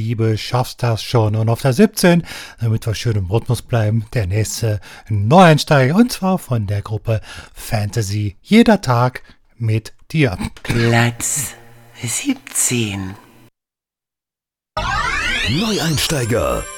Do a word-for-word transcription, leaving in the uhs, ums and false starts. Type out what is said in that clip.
Liebe, schaffst das schon. Und auf der siebzehn, damit wir schön im Rhythmus bleiben, der nächste Neueinsteiger, und zwar von der Gruppe Fantasy. Jeder Tag mit dir. Platz siebzehn. Neueinsteiger.